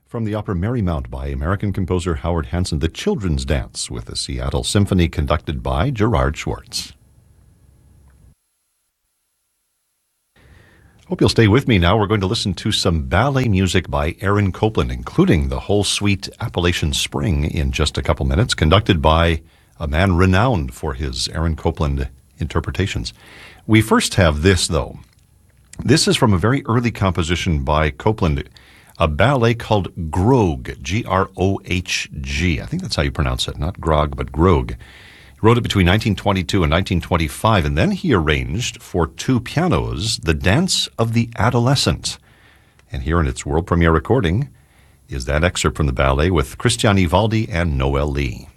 From the opera Marymount by American composer Howard Hanson, the Children's Dance with the Seattle Symphony conducted by Gerard Schwartz. Hope you'll stay with me now. We're going to listen to some ballet music by Aaron Copland, including the whole suite Appalachian Spring in just a couple minutes, conducted by a man renowned for his Aaron Copland interpretations. We first have this, though. This is from a very early composition by Copland, a ballet called Grogue, G-R-O-H-G. I think that's how you pronounce it, not Grog, but Grogue. He wrote it between 1922 and 1925, and then he arranged for two pianos the Dance of the Adolescent. And here in its world premiere recording is that excerpt from the ballet with Christian Ivaldi and Noel Lee.